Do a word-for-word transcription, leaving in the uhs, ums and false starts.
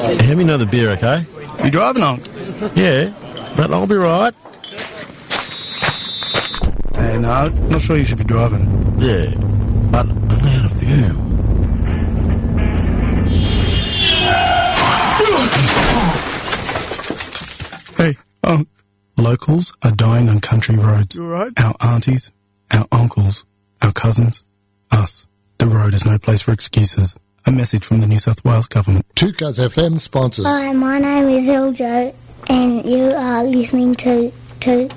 Hand me another beer, okay? You driving, Unc? Yeah, but I'll be right. Hey, no, not sure you should be driving. Yeah, but I'm out of fuel. Hey, Unc. Locals are dying on country roads. You all right? Our aunties, our uncles, our cousins, us. The road is no place for excuses. A message from the New South Wales Government. two Cuz F M sponsors. Hi, my name is Iljo, and you are listening to two